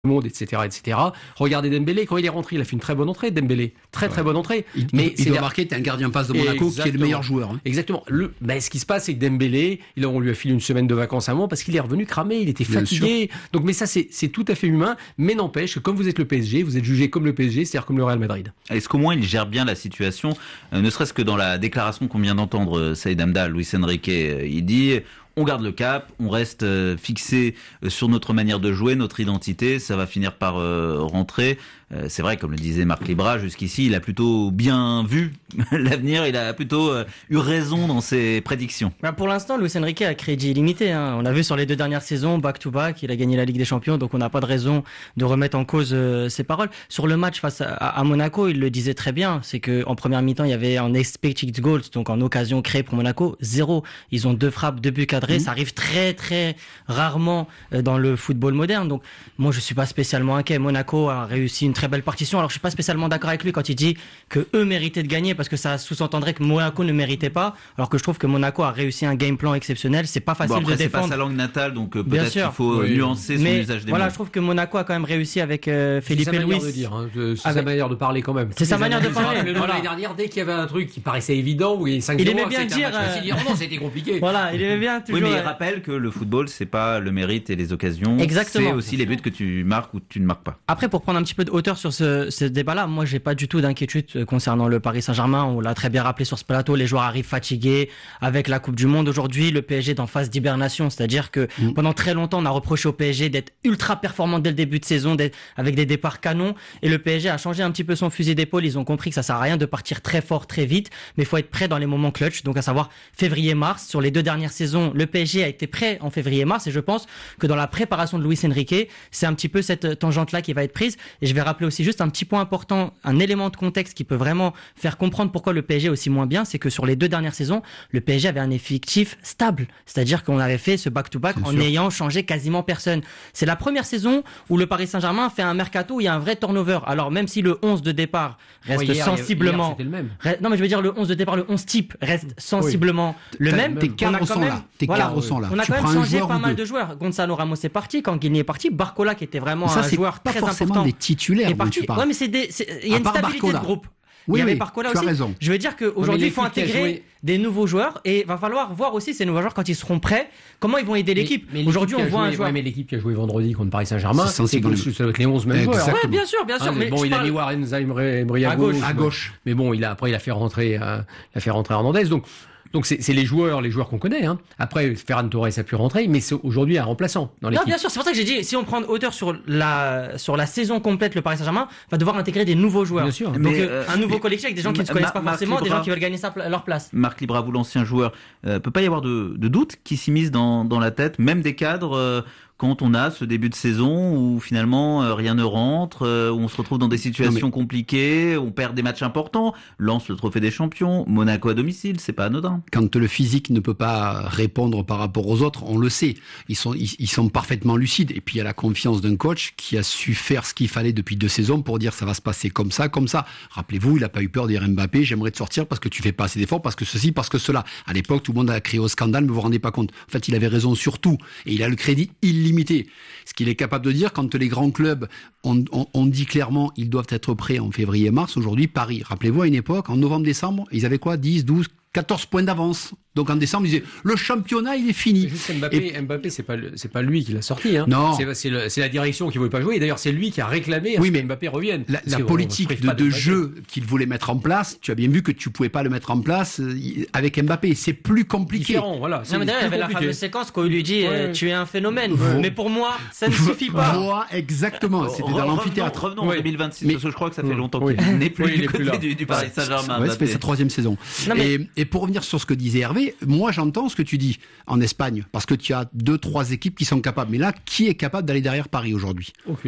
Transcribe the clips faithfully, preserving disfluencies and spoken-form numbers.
monde, et cetera, et cetera. Regardez Dembélé, quand il est rentré, il a fait une très bonne entrée, Dembélé. Très, très bonne entrée. Il, mais il, il doit marquer, t'es un gardien en face de Monaco Exactement. qui est le meilleur joueur. Hein. Exactement. Le, ben, ce qui se passe, c'est que Dembélé, il, on lui a filé une semaine de vacances à un moment parce qu'il est revenu cramé, il était fatigué. Donc, mais ça, c'est, c'est tout à fait humain. Mais n'empêche que comme vous êtes le P S G, vous êtes jugé comme le P S G, c'est-à-dire comme le Real Madrid. Est-ce qu'au moins il gère bien la situation, euh, ne serait-ce que dans la déclaration qu'on vient d'entendre, euh, Saïd Hamda, Luis Enrique, euh, il dit... On garde le cap, on reste euh, fixé euh, sur notre manière de jouer, notre identité, ça va finir par euh, rentrer. Euh, c'est vrai, comme le disait Marc Libra, jusqu'ici, il a plutôt bien vu l'avenir, il a plutôt euh, eu raison dans ses prédictions. Bah pour l'instant, Luis Enrique a crédit illimité. Hein. On a vu sur les deux dernières saisons, back-to-back, il a gagné la Ligue des Champions, donc on n'a pas de raison de remettre en cause euh, ses paroles. Sur le match face à, à Monaco, il le disait très bien, c'est que en première mi-temps, il y avait en expected goals, donc en occasion créée pour Monaco, zéro. Ils ont deux frappes, deux buts cadrés. Mmh. Ça arrive très très rarement dans le football moderne. Donc moi je suis pas spécialement inquiet. Monaco a réussi une très belle partition. Alors je suis pas spécialement d'accord avec lui quand il dit que eux méritaient de gagner parce que ça sous-entendrait que Monaco ne méritait pas. Alors que je trouve que Monaco a réussi un game plan exceptionnel. C'est pas facile bon, après, de défendre. C'est pas sa langue natale, donc euh, peut-être qu'il faut oui. nuancer son Mais usage des voilà, mots. je trouve que Monaco a quand même réussi avec euh, Felipe Luis. C'est sa manière Luis. de dire. Hein. C'est avec... sa manière de parler quand même. C'est sa manière de parler. Le voilà. L'année dernière, dès qu'il y avait un truc qui paraissait évident, oui, cinq il zéro, aimait bien dire. Euh... dire non, c'était compliqué. Voilà, il aimait bien toujours. Oui, mais il rappelle que le football, c'est pas le mérite et les occasions. Exactement. C'est aussi les buts que tu marques ou tu ne marques pas. Après, pour prendre un petit peu de hauteur sur ce, ce débat-là, moi, j'ai pas du tout d'inquiétude concernant le Paris Saint-Germain. On l'a très bien rappelé sur ce plateau. Les joueurs arrivent fatigués avec la Coupe du Monde. Aujourd'hui, le P S G est en phase d'hibernation. C'est-à-dire que mmh. pendant très longtemps, on a reproché au P S G d'être ultra performant dès le début de saison, d'être avec des départs canons. Et le P S G a changé un petit peu son fusil d'épaule. Ils ont compris que ça sert à rien de partir très fort, très vite. Mais il faut être prêt dans les moments clutch. Donc, à savoir février-mars. Sur les deux dernières saisons, le P S G a été prêt en février-mars. Et je pense que dans la préparation de Luis Enrique, c'est un petit peu cette tangente-là qui va être prise. Et je vais rappeler aussi juste un petit point important, un élément de contexte qui peut vraiment faire comprendre pourquoi le P S G est aussi moins bien, c'est que sur les deux dernières saisons, le P S G avait un effectif stable. C'est-à-dire qu'on avait fait ce back-to-back en ayant changé quasiment personne. C'est la première saison où le Paris Saint-Germain fait un mercato où il y a un vrai turnover. Alors même si le onze de départ reste ouais, hier, sensiblement... Hier, le même. Non mais je veux dire le onze de départ, le onze type reste sensiblement oui. le même. Tes cadres sont là. Tes cadres sont là. On a quand même changé pas mal de joueurs. Gonzalo Ramos est parti, Canguilhy est parti, Barcola qui était vraiment ça, un joueur très important. C'est pas forcément des titulaires est parti. dont tu parles. Ouais, mais c'est des, c'est, il y a une stabilité Barcola. De groupe. Oui, il y avait oui, Barcola tu aussi. as raison. Je veux dire qu'aujourd'hui, il faut intégrer des nouveaux joueurs et va falloir voir aussi ces nouveaux joueurs quand ils seront prêts, comment ils vont aider l'équipe. Mais, mais aujourd'hui, l'équipe on voit joué, un joueur. Ouais, mais l'équipe qui a joué vendredi contre Paris Saint-Germain, c'est, c'est que ça doit être les onze mêmes joueurs. Ouais, bien sûr, bien sûr. Ah, mais bon, il parle... a mis Warren Zaïre à gauche, à gauche. Mais bon, il a après il a fait rentrer, euh, il a fait rentrer Hernandez. Donc Donc c'est, c'est les joueurs, les joueurs qu'on connaît. Hein. Après, Ferran Torres a pu rentrer, mais c'est aujourd'hui un remplaçant dans l'équipe. Non, bien sûr, c'est pour ça que j'ai dit, si on prend de hauteur sur la sur la saison complète, le Paris Saint-Germain va devoir intégrer des nouveaux joueurs. Bien sûr. Donc mais euh, un nouveau collectif avec des gens qui ne se connaissent Ma- pas Marc forcément, Libra, des gens qui veulent gagner sa, leur place. Marc Libra, vous l'ancien joueur, euh, peut pas y avoir de, de doute qui s'immisce dans dans la tête, même des cadres. Euh, quand on a ce début de saison où finalement euh, rien ne rentre, euh, où on se retrouve dans des situations mais... compliquées, on perd des matchs importants, lance le trophée des champions, Monaco à domicile, c'est pas anodin. Quand le physique ne peut pas répondre par rapport aux autres, on le sait. Ils sont, ils, ils sont parfaitement lucides. Et puis il y a la confiance d'un coach qui a su faire ce qu'il fallait depuis deux saisons pour dire ça va se passer comme ça, comme ça. Rappelez-vous, il n'a pas eu peur de dire Mbappé, j'aimerais te sortir parce que tu fais pas assez d'efforts, parce que ceci, parce que cela. À l'époque, tout le monde a crié au scandale, mais vous vous rendez pas compte. En fait, il avait raison sur tout. Et il a le crédit illimité. Ce qu'il est capable de dire quand les grands clubs ont, ont, ont dit clairement ils doivent être prêts en février-mars. Aujourd'hui, Paris, rappelez-vous, à une époque, en novembre-décembre, ils avaient quoi, dix, douze, quatorze points d'avance. Donc en décembre, ils disaient le championnat, il est fini. Juste Mbappé, et... Mbappé, c'est pas le, c'est pas lui qui l'a sorti. Hein. Non. C'est, c'est, le, c'est la direction qui voulait pas jouer. Et d'ailleurs, c'est lui qui a réclamé à oui, ce mais que Mbappé revienne. La, la politique de, de jeu qu'il voulait mettre en place, tu as bien vu que tu pouvais pas le mettre en place avec Mbappé. C'est plus compliqué. Différent, voilà. Non, mais d'ailleurs, il y avait compliqué. La fameuse séquence où il lui dit ouais. Tu es un phénomène. Ouais. Mais pour moi, ça ne suffit pas. Moi, exactement. C'était Re- dans l'amphithéâtre. Revenons, revenons ouais. en deux mille vingt-six, mais, parce que je crois que ça fait ouais. longtemps oui. qu'il n'est plus oui, du côté plus du, du Paris Saint-Germain. Ouais, ça fait sa troisième saison. Non, mais... et, et pour revenir sur ce que disait Hervé, moi j'entends ce que tu dis en Espagne, parce que tu as deux, trois équipes qui sont capables. Mais là, qui est capable d'aller derrière Paris aujourd'hui ? Aucune.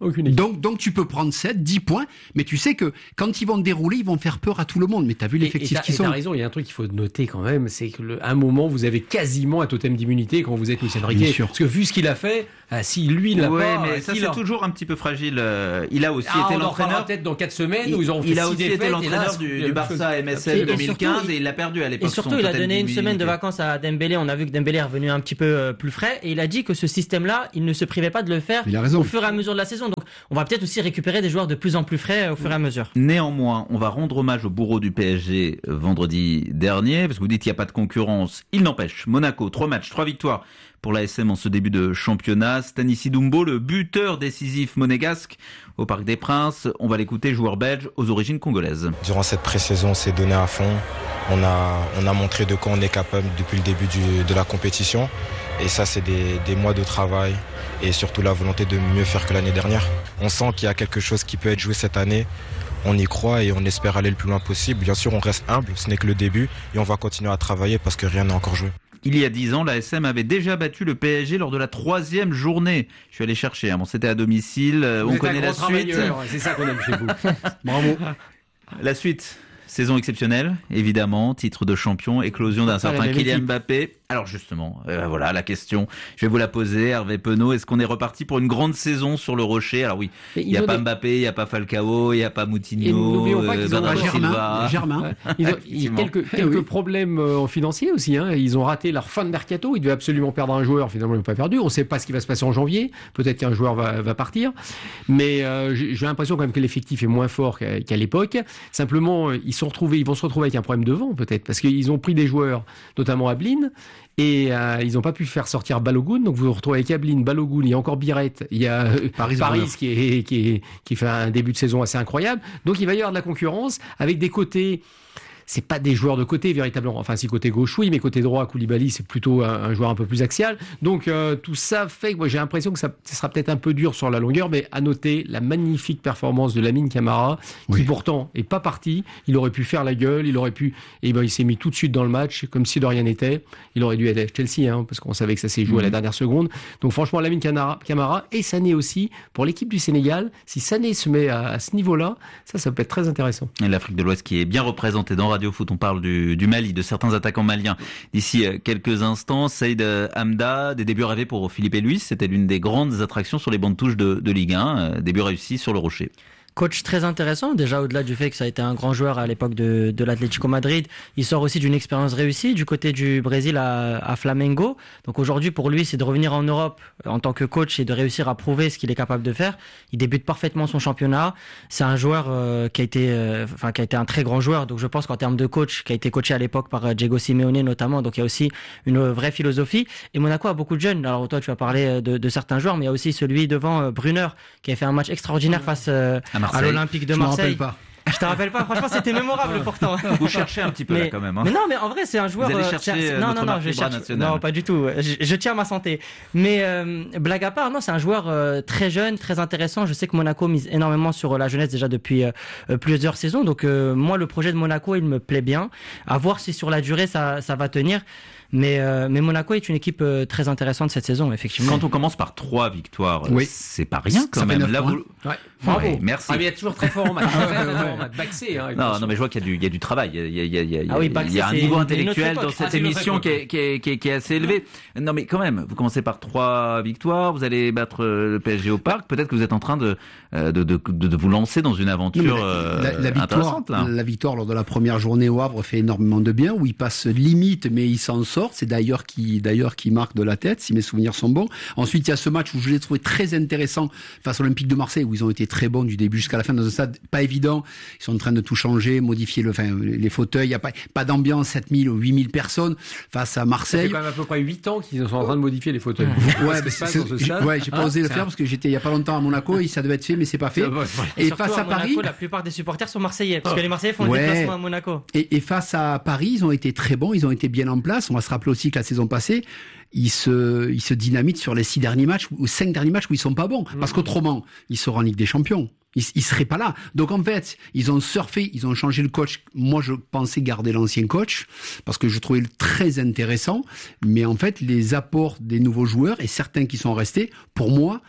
Aucune équipe. Donc, donc tu peux prendre sept, dix points, mais tu sais que quand ils vont dérouler, ils vont faire peur à tout le monde. Mais t'as vu l'effectif qu'ils sont. T'as raison, il y a un truc qu'il faut noter quand même, c'est qu'à un moment, vous avez quasiment un totem d'immunité quand vous êtes Luis Enrique. Parce que vu ce qu'il a fait, ah, si lui il l'a ouais, pas, mais ça c'est toujours un petit peu fragile. Il a aussi ah, été on l'entraîneur. En peut-être dans quatre semaines il, où ils ont fait il a aussi défaites, été l'entraîneur là, du, du Barça M S N et, deux mille quinze et, surtout, et il l'a perdu à l'époque. Et surtout, il a donné une semaine de vacances à Dembélé. On a vu que Dembélé est revenu un petit peu plus frais et il a dit que ce système-là, il ne se privait pas de le faire au fur et à mesure de la saison. Donc, on va peut-être aussi récupérer des joueurs de plus en plus frais au fur et à mesure. Néanmoins, on va rendre hommage au bourreau du P S G vendredi dernier, parce que vous dites qu'il n'y a pas de concurrence. Il n'empêche, Monaco, trois matchs, trois victoires pour l'A S M en ce début de championnat. Stanissi Doumbó, le buteur décisif monégasque au Parc des Princes. On va l'écouter, joueur belge aux origines congolaises. Durant cette pré-saison, on s'est donné à fond. On a, on a montré de quoi on est capable depuis le début du, de la compétition. Et ça, c'est des, des mois de travail et surtout la volonté de mieux faire que l'année dernière. On sent qu'il y a quelque chose qui peut être joué cette année. On y croit et on espère aller le plus loin possible. Bien sûr, on reste humble, ce n'est que le début et on va continuer à travailler parce que rien n'est encore joué. Il y a dix ans, l'A S M avait déjà battu le P S G lors de la troisième journée. Je suis allé chercher, hein. Bon, c'était à domicile, vous on connaît la suite. C'est ça qu'on aime chez vous. Bravo. La suite, saison exceptionnelle, évidemment, titre de champion, éclosion d'un certain Kylian Mbappé. Alors justement, euh, voilà la question. Je vais vous la poser, Hervé Penaud. Est-ce qu'on est reparti pour une grande saison sur le Rocher? Alors oui, il n'y a pas des... Mbappé, il n'y a pas Falcao, il n'y a pas Moutinho, euh, Bernardo Silva. Germain. Ils ont, ils ont quelques, quelques oui. problèmes euh, financiers aussi. Hein. Ils ont raté leur fin de mercato. Ils devaient absolument perdre un joueur. Finalement, ils n'ont pas perdu. On ne sait pas ce qui va se passer en janvier. Peut-être qu'un joueur va, va partir. Mais euh, j'ai, j'ai l'impression quand même que l'effectif est moins fort qu'à, qu'à l'époque. Simplement, ils sont retrouvés, ils vont se retrouver avec un problème de vent peut-être parce qu'ils ont pris des joueurs, notamment Ablin. Et euh, ils n'ont pas pu faire sortir Balogun, donc vous vous retrouvez avec Ablin, Balogun, il y a encore Biret, il y a euh, Paris, Paris qui, est, qui, est, qui fait un début de saison assez incroyable. Donc il va y avoir de la concurrence avec des côtés. C'est pas des joueurs de côté véritablement. Enfin, si côté gauche, oui, mais côté droit, Koulibaly, c'est plutôt un, un joueur un peu plus axial. Donc euh, tout ça fait que moi j'ai l'impression que ça, ça sera peut-être un peu dur sur la longueur, mais à noter la magnifique performance de Lamine Camara, oui. qui pourtant est pas parti. Il aurait pu faire la gueule, il aurait pu, et ben il s'est mis tout de suite dans le match comme si de rien n'était. Il aurait dû être à Chelsea, hein, parce qu'on savait que ça s'est joué mmh. à la dernière seconde. Donc franchement, Lamine Camara et Sané aussi pour l'équipe du Sénégal. Si Sané se met à, à ce niveau-là, ça, ça peut être très intéressant. Et l'Afrique de l'Ouest qui est bien représentée dans Radio Foot, on parle du, du Mali, de certains attaquants maliens. D'ici quelques instants, Saïd Hamda, des débuts rêvés pour Philippe et Luis, c'était l'une des grandes attractions sur les bancs de touche de, de Ligue un, début réussi sur le Rocher. Coach très intéressant, déjà au-delà du fait que ça a été un grand joueur à l'époque de, de l'Atlético Madrid, il sort aussi d'une expérience réussie du côté du Brésil à, à Flamengo. Donc aujourd'hui pour lui c'est de revenir en Europe en tant que coach et de réussir à prouver ce qu'il est capable de faire. Il débute parfaitement son championnat. C'est un joueur euh, qui a été, euh, enfin qui a été un très grand joueur. Donc je pense qu'en termes de coach, qui a été coaché à l'époque par euh, Diego Simeone notamment. Donc il y a aussi une vraie philosophie. Et Monaco a beaucoup de jeunes. Alors toi tu vas parler de, de certains joueurs, mais il y a aussi celui devant euh, Brunner qui a fait un match extraordinaire face euh, à l'Olympique de Marseille. Je m'en rappelle pas. Je te rappelle pas, franchement c'était mémorable pourtant. Vous cherchez un petit peu mais, là quand même. Hein. Mais non, mais en vrai c'est un joueur. Vous allez chercher euh, non, non, non, je cherche. National. Non, pas du tout. Je, je tiens à ma santé. Mais euh, blague à part, non, c'est un joueur euh, très jeune, très intéressant. Je sais que Monaco mise énormément sur la jeunesse déjà depuis euh, plusieurs saisons. Donc euh, moi le projet de Monaco il me plaît bien. À voir si sur la durée ça, ça va tenir. Mais, euh, mais Monaco est une équipe euh, très intéressante cette saison, effectivement. Quand on commence par trois victoires, oui. c'est pas rien quand ça même. Là, vous... ouais. Bravo. Ouais, merci. Ah, mais il y a toujours très fort en match. Baxé, hein, non, non, mais je vois qu'il y a du, il y a du travail. Il y a, il y a, il y a, ah oui, il y a un niveau intellectuel dans cette ah, émission qui est, qui, est, qui, est, qui est assez élevé. Non, mais quand même, vous commencez par trois victoires, vous allez battre le P S G au Parc. Peut-être que vous êtes en train de, de, de, de, de vous lancer dans une aventure non, la, la, la victoire, là. La victoire lors de la première journée au Havre fait énormément de bien, où il passe limite, mais il s'en sort. C'est d'ailleurs qui, d'ailleurs, qui marque de la tête, si mes souvenirs sont bons. Ensuite, il y a ce match où je l'ai trouvé très intéressant face à l'Olympique de Marseille, où ils ont été très bons du début jusqu'à la fin dans un stade pas évident. Ils sont en train de tout changer, modifier le, enfin, les fauteuils. Il y a pas, pas d'ambiance, sept mille ou huit mille personnes face à Marseille. Ça fait quand même à peu près huit ans qu'ils sont en train de modifier les fauteuils. Ouais, mais c'est, ouais, j'ai pas ah, osé le faire parce que j'étais il y a pas longtemps à Monaco et ça devait être fait, mais c'est pas fait. Ça va, et, et face à, à Monaco, Paris, la plupart des supporters sont marseillais parce que les Marseillais font ouais. le déplacement à Monaco. Et, et face à Paris, ils ont été très bons, ils ont été bien en place. On va se rappeler aussi que la saison passée, ils se, ils se dynamitent sur les six derniers matchs ou cinq derniers matchs où ils sont pas bons. Parce qu'autrement, ils seront en Ligue des Champions. Ils, ils seraient pas là. Donc en fait, ils ont surfé, ils ont changé le coach. Moi, je pensais garder l'ancien coach parce que je trouvais le très intéressant. Mais en fait, les apports des nouveaux joueurs et certains qui sont restés, pour moi,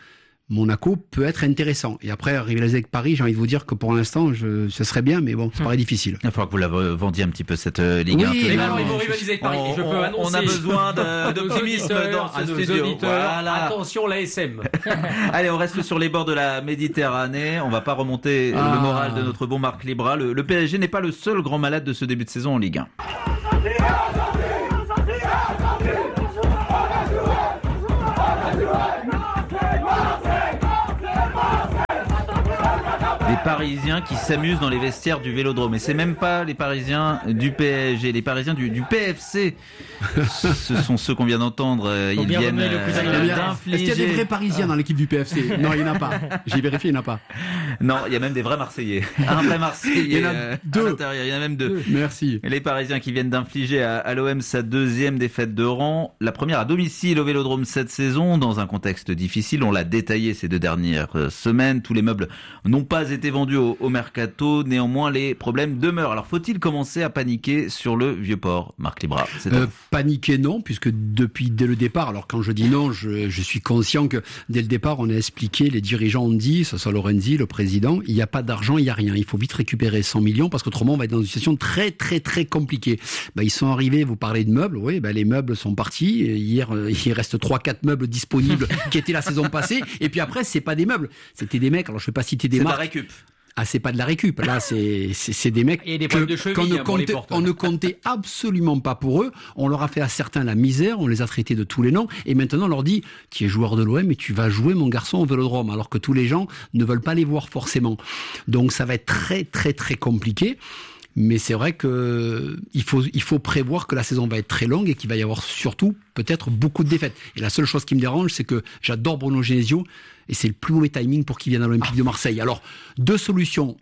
Monaco peut être intéressant. Et après, rivaliser avec Paris, j'ai envie de vous dire que pour l'instant, je, ce serait bien, mais bon, ça paraît difficile. Il va falloir que vous la vendiez un petit peu cette euh, Ligue un. Oui, Oui, mais alors ils vont rivaliser avec Paris. On, Je peux on, annoncer on a besoin de, d'optimisme dans ce studio. Voilà. Attention, la S M. Allez, on reste sur les bords de la Méditerranée. On va pas remonter ah. le moral de notre bon Marc Libra. Le, le P S G n'est pas le seul grand malade de ce début de saison en Ligue un. Des Parisiens qui s'amusent dans les vestiaires du Vélodrome. Et c'est même pas les Parisiens du P S G, les Parisiens du, du P F C. Ce sont ceux qu'on vient d'entendre. Ils viennent euh, d'infliger... Est-ce qu'il y a des vrais Parisiens dans l'équipe du P F C? Non, il n'y en a pas. J'ai vérifié, il n'y en a pas. Non, il y a même des vrais Marseillais. Un vrai Marseillais. Il y en a euh, deux. À l'intérieur. Il y en a même deux. Merci. Et les Parisiens qui viennent d'infliger à, à l'O M sa deuxième défaite de rang. La première à domicile au Vélodrome cette saison, dans un contexte difficile. On l'a détaillé ces deux dernières semaines. Tous les meubles n'ont pas été vendus au, au mercato. Néanmoins, les problèmes demeurent. Alors, faut-il commencer à paniquer sur le Vieux-Port, Marc Libra? euh, Paniquer, non, puisque depuis dès le départ, alors quand je dis non, je, je suis conscient que dès le départ, on a expliqué, les dirigeants ont dit, ce soit Lorenzi, le président, il n'y a pas d'argent, il n'y a rien. Il faut vite récupérer cent millions parce qu'autrement, on va être dans une situation très, très, très compliquée. Ben, ils sont arrivés, vous parlez de meubles, oui, ben, les meubles sont partis. Hier, il reste trois quatre meubles disponibles qui étaient la saison passée. Et puis après, c'est pas des meubles, c'était des mecs, alors je ne vais pas citer des c'est marques. La récup. Ah, c'est pas de la récup. Là, c'est, c'est, c'est des mecs et des que, de cheville, qu'on ne hein, comptait, on ne comptait absolument pas pour eux. On leur a fait à certains la misère, on les a traités de tous les noms. Et maintenant, on leur dit, tu es joueur de l'O M et tu vas jouer, mon garçon, au Vélodrome. Alors que tous les gens ne veulent pas les voir forcément. Donc, ça va être très, très, très compliqué. Mais c'est vrai que il faut, il faut prévoir que la saison va être très longue et qu'il va y avoir surtout peut-être beaucoup de défaites. Et la seule chose qui me dérange, c'est que j'adore Bruno Genesio et c'est le plus mauvais timing pour qu'il vienne à l'Olympique de Marseille. Alors, deux solutions.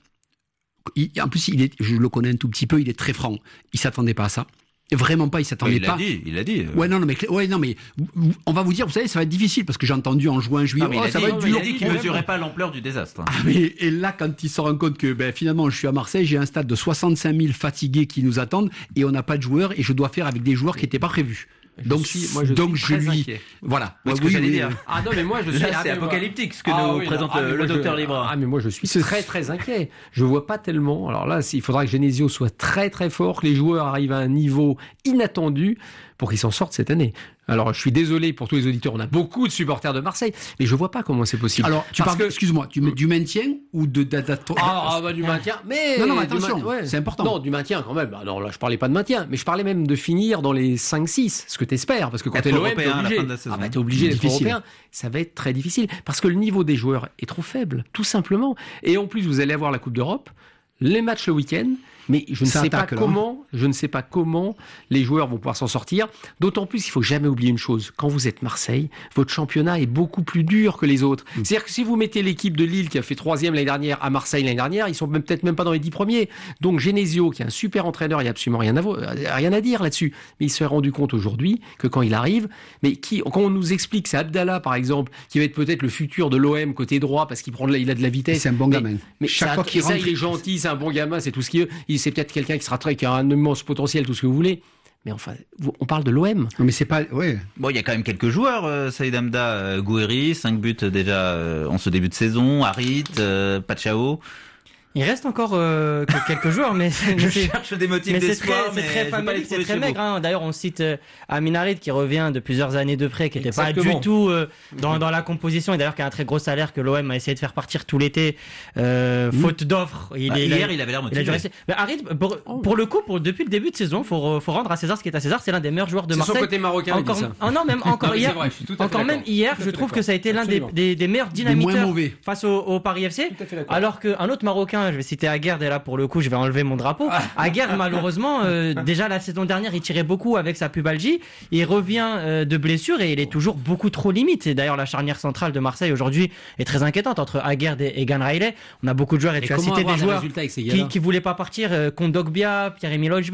Il, en plus, il est, je le connais un tout petit peu, il est très franc. Il s'attendait pas à ça. Vraiment pas, il s'attendait ouais, il pas. Il l'a dit, il l'a dit. Ouais, non, non, mais, ouais, non, mais on va vous dire, vous savez, ça va être difficile parce que j'ai entendu en juin, juillet, non, oh, ça dit, va être dur. Il a dit qu'il ne mesurait pas l'ampleur du désastre. Ah, mais, et là, quand il se rend compte que ben, finalement, je suis à Marseille, j'ai un stade de soixante-cinq mille fatigués qui nous attendent et on n'a pas de joueurs et je dois faire avec des joueurs qui n'étaient pas prévus. Je donc, suis, moi, je donc suis je lui, inquiet. voilà. Ouais, Ouais, ce que oui, j'allais oui, dire. oui. Ah non, mais moi je suis. Là, ah, c'est mais apocalyptique ce que ah, nous oui, présente non, le, ah, le je, docteur Libra. Ah mais moi je suis très très inquiet. Je vois pas tellement. Alors là, il faudra que Genesio soit très très fort, que les joueurs arrivent à un niveau inattendu pour qu'ils s'en sortent cette année. Alors, je suis désolé pour tous les auditeurs, on a beaucoup de supporters de Marseille, mais je vois pas comment c'est possible. Alors, tu parles, que... excuse-moi, du, du maintien ou de... de, de, de... Ah, ah bah, du maintien, mais... Non, non, mais attention, ma... ouais. c'est important. Non, du maintien quand même. Alors là, je parlais pas de maintien, mais je parlais même de finir dans les cinq six, ce que t'espères, parce que quand t'es l'O M, t'es obligé. Ah bah, t'es obligé d'être européen. Ça va être très difficile, parce que le niveau des joueurs est trop faible, tout simplement. Et en plus, vous allez avoir la Coupe d'Europe, les matchs le week-end, mais je ne ça sais attaque, pas là. comment, je ne sais pas comment les joueurs vont pouvoir s'en sortir. D'autant plus, il faut jamais oublier une chose. Quand vous êtes Marseille, votre championnat est beaucoup plus dur que les autres. Mmh. C'est-à-dire que si vous mettez l'équipe de Lille qui a fait troisième l'année dernière à Marseille l'année dernière, ils sont même, peut-être même pas dans les dix premiers. Donc Genesio, qui est un super entraîneur, il n'y a absolument rien à, vo- rien à dire là-dessus. Mais il s'est rendu compte aujourd'hui que quand il arrive, mais qui, quand on nous explique, c'est Abdallah par exemple, qui va être peut-être le futur de l'O M côté droit parce qu'il prend, il a de la vitesse. C'est un bon gamin. Mais, mais chaque ça, fois qu'il ça, rentre, il est gentil, c'est un bon gamin, c'est tout ce qu'il veut. Il, c'est peut-être quelqu'un qui sera très, qui a un immense potentiel, tout ce que vous voulez. Mais enfin, on parle de l'O M. Mais c'est pas, ouais. Bon, il y a quand même quelques joueurs, euh, Saïd Hamda, euh, Gouiri, cinq buts déjà euh, en ce début de saison, Harit, euh, Pachao. Il reste encore euh, quelques joueurs, mais je cherche des motifs mais d'espoir, c'est très, mais c'est très familier, c'est très maigre. Hein. D'ailleurs, on cite euh, Amin Harit qui revient de plusieurs années de près, qui n'était pas du tout euh, dans, dans la composition, et d'ailleurs qui a un très gros salaire que l'O M a essayé de faire partir tout l'été, euh, mmh. faute d'offres. Il bah, est, hier, il avait l'air motivé. Il mais Harit, pour, pour le coup, pour, depuis le début de saison, faut, faut rendre à César ce qui est à César. C'est l'un des meilleurs joueurs de Marseille. C'est son côté marocain. Encore, ça. Oh non, même encore non, hier, vrai, encore même hier, je trouve que ça a été l'un des, des, des meilleurs dynamiteurs face au, au Paris F C. Alors qu'un autre Marocain, je vais citer Aguerd. Et là, pour le coup, je vais enlever mon drapeau. Aguerd, malheureusement, euh, déjà la saison dernière, il tirait beaucoup avec sa pubalgie. Il revient euh, de blessure et il est toujours beaucoup trop limite. Et d'ailleurs, la charnière centrale de Marseille aujourd'hui est très inquiétante entre Aguerd et Egan Riley. On a beaucoup de joueurs et, et tu as cité des joueurs qui, qui voulaient pas partir. Euh, Kondogbia, Pierre-Emile Hojberg.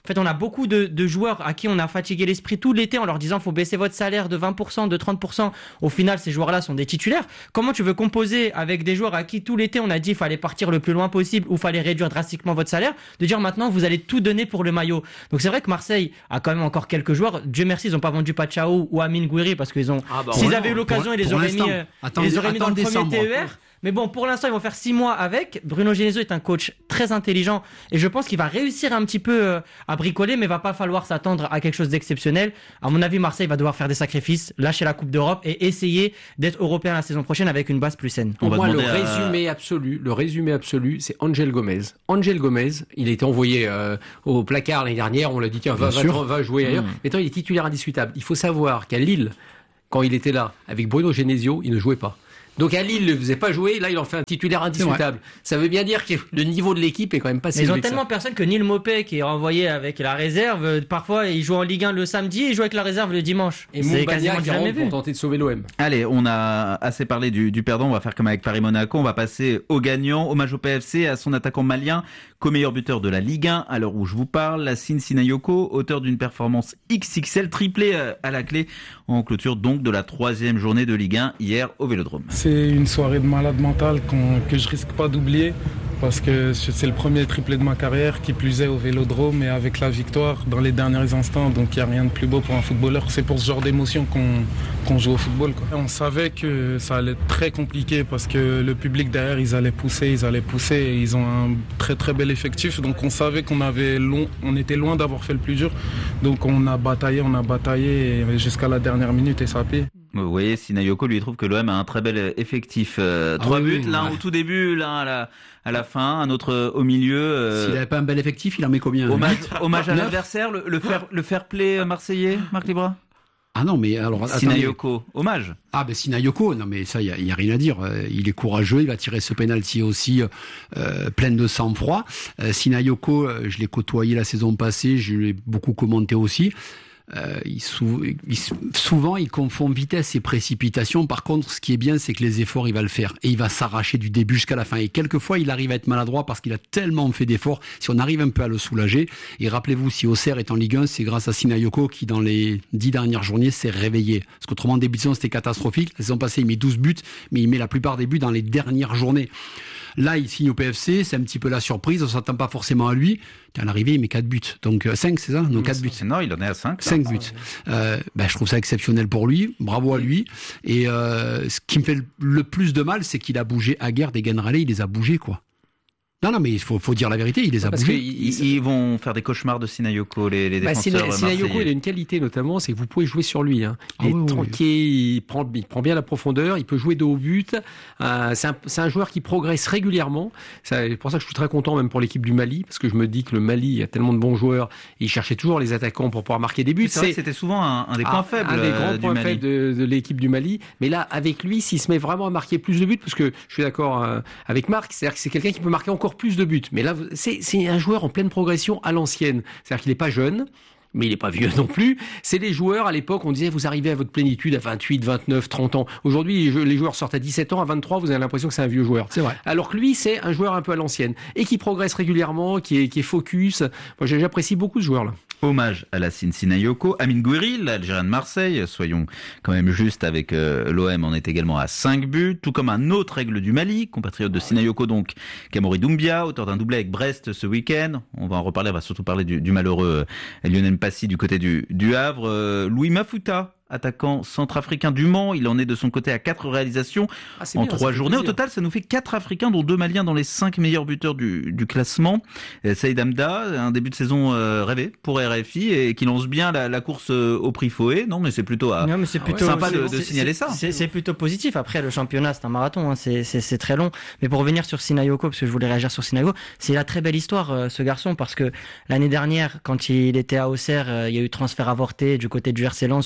En fait, on a beaucoup de, de joueurs à qui on a fatigué l'esprit tout l'été en leur disant faut baisser votre salaire de vingt pour cent, de trente pour cent. Au final, ces joueurs-là sont des titulaires. Comment tu veux composer avec des joueurs à qui tout l'été on a dit il fallait partir le plus loin possible ou fallait réduire drastiquement votre salaire, de dire maintenant vous allez tout donner pour le maillot. Donc c'est vrai que Marseille a quand même encore quelques joueurs. Dieu merci, ils n'ont pas vendu Pachao ou Amine Gouiri parce qu'ils ont. Ah bah, s'ils avaient eu l'occasion, ils les auraient mis, euh, ils les auraient mis dans le premier T E R. Mais bon, pour l'instant, ils vont faire six mois avec. Bruno Genesio est un coach très intelligent et je pense qu'il va réussir un petit peu euh, à bricoler, mais il va pas falloir s'attendre à quelque chose d'exceptionnel. À mon avis, Marseille va devoir faire des sacrifices, lâcher la Coupe d'Europe et essayer d'être européen la saison prochaine avec une base plus saine. Pour moi, le à... résumé absolu, le résumé absolu, c'est Angel Gomez. Angel Gomez, il a été envoyé euh, au placard l'année dernière. On l'a dit tiens, va, va, va jouer ailleurs. Mmh. Maintenant, il est titulaire indiscutable. Il faut savoir qu'à Lille, quand il était là avec Bruno Genesio, il ne jouait pas. Donc à Lille, il ne le faisait pas jouer, là il en fait un titulaire indiscutable. Ça veut bien dire que le niveau de l'équipe est quand même pas si élevé. Ils ont tellement personne que Neil Maupay, qui est renvoyé avec la réserve, parfois il joue en Ligue un le samedi et il joue avec la réserve le dimanche. Et c'est quasiment jamais vu. Pour tenter de sauver l'O M. Allez, on a assez parlé du, du perdant, on va faire comme avec Paris-Monaco, on va passer au gagnant. Hommage au P F C, à son attaquant malien, co-meilleur buteur de la Ligue un, à l'heure où je vous parle, Lassine Sinayoko, auteur d'une performance X X L, triplé à la clé, en clôture donc de la troisième journée de Ligue un hier au Vélodrome. C'est une soirée de malade mental que je risque pas d'oublier parce que c'est le premier triplé de ma carrière, qui plus est au Vélodrome et avec la victoire dans les derniers instants. Donc il n'y a rien de plus beau pour un footballeur. C'est pour ce genre d'émotion qu'on qu'on joue au football, quoi. On savait que ça allait être très compliqué parce que le public derrière, ils allaient pousser, ils allaient pousser et ils ont un très très bel effectif. Donc on savait qu'on avait long, on était loin d'avoir fait le plus dur. Donc on a bataillé, on a bataillé jusqu'à la dernière minute et ça a payé. Vous voyez, Sinayoko lui trouve que l'O M a un très bel effectif. Euh, trois ah oui, buts, oui, l'un ouais. au tout début, l'un à la, à la fin, un autre au milieu. Euh... S'il n'avait pas un bel effectif, il en met combien? Hommage, hommage à l'adversaire, le, le, fair, le fair play marseillais, Marc Libra. Ah non, mais alors... Sinayoko, hommage. Ah ben Sinayoko, non mais ça, il n'y a, a rien à dire. Il est courageux, il va tirer ce penalty aussi euh, plein de sang-froid. Euh, Sinayoko, je l'ai côtoyé la saison passée, je l'ai beaucoup commenté aussi. Euh, il sou... il... Souvent, il confond vitesse et précipitation. Par contre, ce qui est bien, c'est que les efforts, il va le faire. Et il va s'arracher du début jusqu'à la fin. Et quelquefois, il arrive à être maladroit parce qu'il a tellement fait d'efforts. Si on arrive un peu à le soulager. Et rappelez-vous, si Auxerre est en Ligue un, c'est grâce à Sinayoko qui, dans les dix dernières journées, s'est réveillé. Parce qu'autrement, début de saison, c'était catastrophique. La saison passée, il met douze buts, mais il met la plupart des buts dans les dernières journées. Là, il signe au P F C, c'est un petit peu la surprise, on s'attend pas forcément à lui. À l'arrivée, il met quatre buts. Donc cinq, c'est ça? Non, quatre buts. Non, il en est à cinq. cinq buts. Euh, ben, je trouve ça exceptionnel pour lui. Bravo à lui. Et euh, ce qui me fait le plus de mal, c'est qu'il a bougé Aguerd et Genralé, il les a bougés, quoi. Non, non, mais il faut, faut dire la vérité, il les a Parce bougés. Ils, ils vont faire des cauchemars de Sinayoko, les, les défenseurs bah, Sinayoko, il a une qualité notamment, c'est que vous pouvez jouer sur lui. Hein. Il ah, est oui, tranquille, oui. il, prend, il prend bien la profondeur, il peut jouer de haut but. Euh, c'est, un, c'est un joueur qui progresse régulièrement. C'est pour ça que je suis très content même pour l'équipe du Mali, parce que je me dis que le Mali, il y a tellement de bons joueurs, et il cherchait toujours les attaquants pour pouvoir marquer des buts. C'est vrai que c'était souvent un, un des points ah, faibles Un des grands du points Mali. faibles de, de l'équipe du Mali. Mais là, avec lui, s'il se met vraiment à marquer plus de buts, parce que je suis d'accord euh, avec Marc, c'est-à-dire que c'est quelqu'un qui peut marquer encore plus de buts. Mais là, C'est, c'est un joueur en pleine progression à l'ancienne. C'est-à-dire qu'il n'est pas jeune, mais il n'est pas vieux non plus. C'est les joueurs, à l'époque, on disait, vous arrivez à votre plénitude à vingt-huit, vingt-neuf, trente ans. Aujourd'hui, les joueurs sortent à dix-sept ans, à vingt-trois, vous avez l'impression que c'est un vieux joueur. C'est vrai. Alors que lui, c'est un joueur un peu à l'ancienne. Et qui progresse régulièrement, qui est, qui est focus. Moi, j'apprécie beaucoup ce joueur-là. Hommage à Lassine Sinayoko. Amine Gouiri, l'Algérien de Marseille, soyons quand même justes avec euh, l'O M, en est également à cinq buts, tout comme un autre aigle du Mali, compatriote de Sinayoko donc, Kamori Doumbia, auteur d'un doublé avec Brest ce week-end. On va en reparler, on va surtout parler du, du malheureux euh, Lionel Passy du côté du, du Havre. Euh, Louis Mafuta, attaquant centrafricain du Mans, il en est de son côté à quatre réalisations ah, en trois journées. Au total, ça nous fait quatre Africains, dont deux Maliens dans les cinq meilleurs buteurs du, du classement. Euh, Saïd Hamda, un début de saison euh, rêvé pour R F I et qui lance bien la, la course euh, au prix Foé. Non, mais c'est plutôt, à, non, mais c'est plutôt sympa c'est, de, de c'est, signaler c'est, ça. C'est, c'est plutôt positif. Après, le championnat, c'est un marathon, hein. c'est, c'est, c'est très long. Mais pour revenir sur Sinayoko, parce que je voulais réagir sur Sinayoko, c'est la très belle histoire, euh, ce garçon, parce que l'année dernière, quand il était à Auxerre, euh, il y a eu transfert avorté du côté du R C Lens où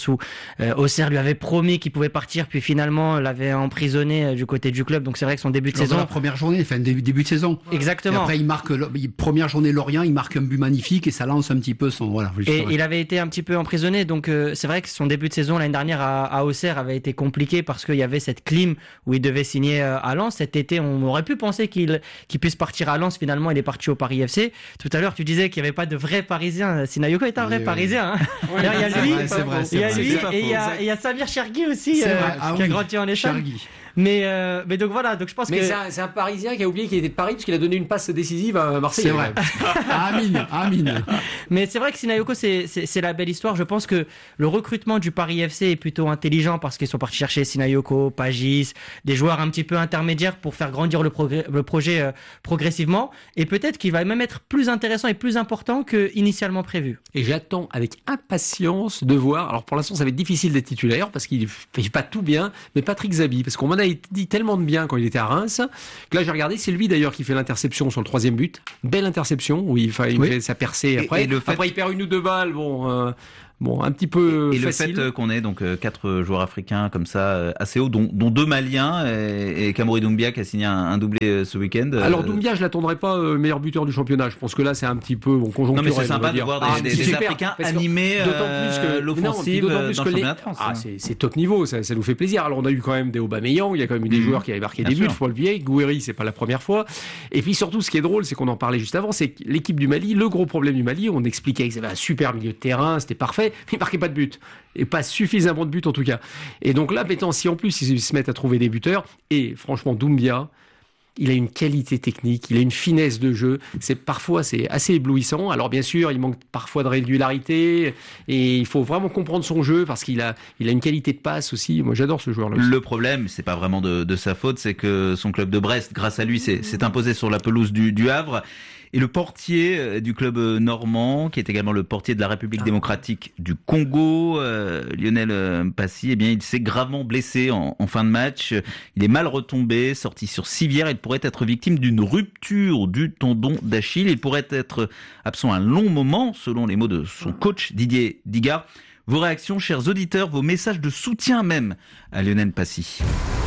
Euh, Auxerre lui avait promis qu'il pouvait partir, puis finalement l'avait emprisonné euh, du côté du club. Donc c'est vrai que son début de Lors saison. de la première journée, enfin début, début de saison. Exactement. Et après il marque première journée Lorient, il marque un but magnifique et ça lance un petit peu son voilà. Et il avait été un petit peu emprisonné, donc euh, c'est vrai que son début de saison l'année dernière à, à Auxerre avait été compliqué parce qu'il y avait cette clim où il devait signer euh, à Lens. Cet été, on aurait pu penser qu'il qu'il puisse partir à Lens. Finalement, il est parti au Paris F C. Tout à l'heure, tu disais qu'il n'y avait pas de vrai Parisien. Sinayoko est un vrai oui, Parisien. Hein. Ouais, il y a lui, c'est vrai, c'est il y a vrai, lui c'est vrai. et il y a, il y a Samir Chergui aussi euh, Ah, qui oui. a grandi en Espagne. Chergui. Mais euh, mais donc voilà, donc je pense Mais que c'est un, c'est un Parisien qui a oublié qu'il était de Paris parce qu'il a donné une passe décisive à Marseille. C'est vrai. Amine, Amine. Mais c'est vrai que Sinayoko, c'est, c'est, c'est la belle histoire. Je pense que le recrutement du Paris F C est plutôt intelligent parce qu'ils sont partis chercher Sinayoko, Pagis, des joueurs un petit peu intermédiaires pour faire grandir le, progrès, le projet euh, progressivement. Et peut-être qu'il va même être plus intéressant et plus important que initialement prévu. Et j'attends avec impatience de voir. Alors pour l'instant, ça va être difficile d'être titulaire parce qu'il fait pas tout bien. Mais Patrick Zabi, parce qu'on m'en a dit tellement de bien quand il était à Reims que là j'ai regardé, c'est lui d'ailleurs qui fait l'interception sur le troisième but. Belle interception où il, il Oui. fait sa percée Et- après. et le fait- Après il perd une ou deux balles. Bon. Euh... Bon, un petit peu Et, et le facile. fait euh, qu'on ait donc euh, quatre joueurs africains comme ça euh, assez hauts, dont, dont deux Maliens et, et Kamori Doumbia qui a signé un, un doublé euh, ce week-end. euh, Alors Doumbia, je l'attendrai pas euh, meilleur buteur du championnat. Je pense que là, c'est un petit peu bon, non conjoncturel. mais c'est on sympa va de dire. voir des, Ah, des- c'est des super, Africains parce que- animer d'autant euh, plus que l'offensive non, d'autant euh, plus dans que le les- championnat de France. Ah, hein. c'est, c'est top niveau, ça, ça nous fait plaisir. Alors on a eu quand même des Aubameyang, il y a quand même eu des Mhm. joueurs qui avaient marqué Bien des buts, sûr. faut pas le oublier. Gouiri, c'est pas la première fois. Et puis surtout, ce qui est drôle, c'est qu'on en parlait juste avant, c'est que l'équipe du Mali, le gros problème du Mali, on expliquait qu'ils avaient un super milieu de terrain, c'était parfait, mais ils marquaient pas de but. Et pas suffisamment de buts en tout cas. Et donc là, maintenant, si en plus ils se mettent à trouver des buteurs, et franchement, Doumbia, il a une qualité technique, il a une finesse de jeu. C'est parfois c'est assez éblouissant. Alors bien sûr, il manque parfois de régularité et il faut vraiment comprendre son jeu parce qu'il a il a une qualité de passe aussi. Moi, j'adore ce joueur-là. Le problème, c'est pas vraiment de, de sa faute, c'est que son club de Brest, grâce à lui, s'est, s'est imposé sur la pelouse du, du Havre. Et le portier du club normand, qui est également le portier de la République démocratique du Congo, euh, Lionel Mpassi, eh bien, il s'est gravement blessé en, en fin de match. Il est mal retombé, sorti sur civière. Il pourrait être victime d'une rupture du tendon d'Achille. Il pourrait être absent un long moment, selon les mots de son coach Didier Digard. Vos réactions, chers auditeurs, vos messages de soutien même à Lionel Mpassi.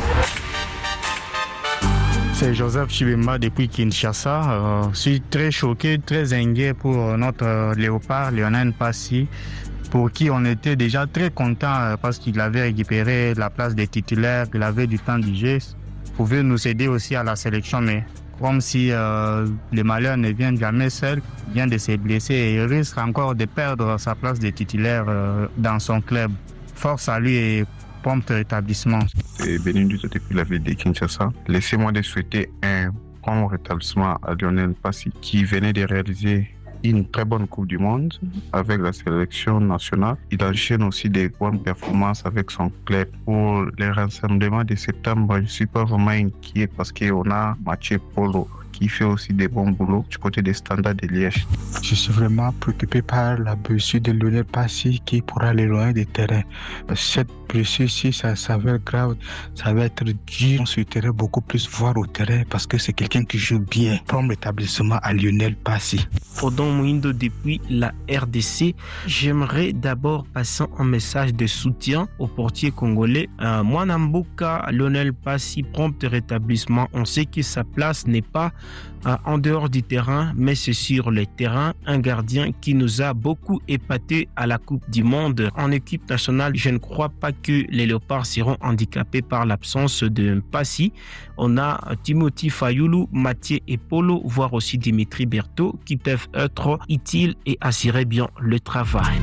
C'est Joseph Chibemba depuis Kinshasa. Euh, je suis très choqué, très inquiet pour notre euh, léopard Lionel Mpassi, pour qui on était déjà très content euh, parce qu'il avait récupéré la place des titulaires, il avait du temps de jeu, pouvait nous aider aussi à la sélection, mais comme si euh, les malheurs ne viennent jamais seuls, il vient de se blesser et il risque encore de perdre sa place de titulaire euh, dans son club. Force à lui et prompt rétablissement. Et Benindus depuis la ville de Kinshasa. Laissez-moi de souhaiter un prompt rétablissement à Lionel Mpassi qui venait de réaliser une très bonne Coupe du Monde avec la sélection nationale. Il enchaîne aussi des bonnes performances avec son club. Pour les rassemblements de septembre, je ne suis pas vraiment inquiet parce qu'on a Mathieu Polo qui fait aussi des bons boulots du côté des Standards de Liège. Je suis vraiment préoccupé par la blessure de Lionel Mpassi qui pourra l'éloigner des terrains. Cette blessure-ci, ça, ça va être grave, ça va être dur sur le terrain, beaucoup plus voir au terrain parce que c'est quelqu'un qui joue bien. Prompt rétablissement à Lionel Mpassi. Odon Mouindo depuis la R D C. J'aimerais d'abord passer un message de soutien au portier congolais. Euh, Mwanambuka, Lionel Mpassi, prompt rétablissement. On sait que sa place n'est pas euh, en dehors du terrain, mais c'est sur le terrain. Un gardien qui nous a beaucoup épaté à la Coupe du Monde. En équipe nationale, je ne crois pas que les Léopards seront handicapés par l'absence de Mpassi. On a Timothy Fayoulou, Mathieu Epolo, voire aussi Dimitri Berthaud, qui peuvent être utiles et assurer bien le travail.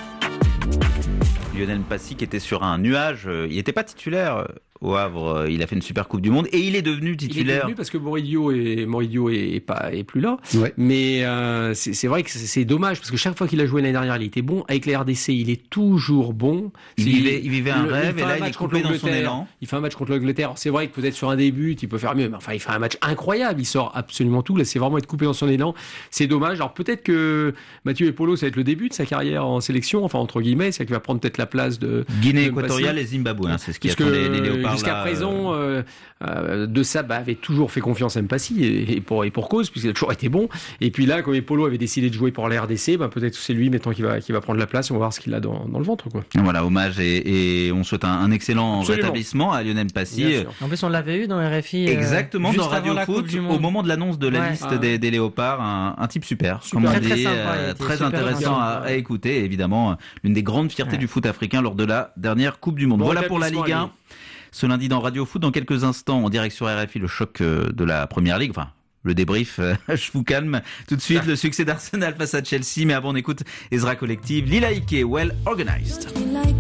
Lionel Mpassi qui était sur un nuage, il n'était pas titulaire au Havre, il a fait une super Coupe du Monde et il est devenu titulaire. Il est devenu parce que Moridio est Moridio est, est pas est plus là. Ouais. Mais euh, c'est, c'est vrai que c'est, c'est dommage parce que chaque fois qu'il a joué l'année dernière, il était bon. Avec les R D C, il est toujours bon. Il C'est- vivait, il vivait un le- rêve fait et là un il est match contre coupé dans son l'Angleterre. élan. Il fait un match contre l'Angleterre. Alors, c'est vrai que peut-être sur un début, il peut faire mieux, mais enfin, il fait un match incroyable. Il sort absolument tout. Là, c'est vraiment être coupé dans son élan. C'est dommage. Alors peut-être que Mathieu Epolo, ça va être le début de sa carrière en sélection, enfin entre guillemets, c'est qu'il va prendre peut-être la place de Guinée de équatoriale Mpassi. et Zimbabwe, hein, c'est ce qui Puisque attendait les Léopards. par jusqu'à là, présent, euh, euh, De Sab avait toujours fait confiance à Mpassi et, et, pour, et pour cause, puisqu'il a toujours été bon. Et puis là, comme Polo avait décidé de jouer pour la R D C, bah, peut-être que c'est lui maintenant qui va, qui va prendre la place. On va voir ce qu'il a dans, dans le ventre, quoi. Voilà, hommage et, et on souhaite un, un excellent Absolument. rétablissement à Lionel Mpassi. En plus, on l'avait eu dans R F I. Exactement, euh, dans Radio Foot, au moment de l'annonce de la ouais. liste ah, des, des Léopards, un, un type super, super. comme on très, dit, très, sympa, euh, très super intéressant à, à écouter. Et évidemment, l'une des grandes fiertés ouais. du foot africain lors de la dernière Coupe du Monde. Bon, voilà pour la Ligue un. Ce lundi dans Radio Foot, dans quelques instants, en direct sur R F I, le choc de la Première Ligue. Enfin, le débrief, je vous calme. Tout de suite, le succès d'Arsenal face à Chelsea. Mais avant, on écoute Ezra Collective, Lila Ike, Well Organized.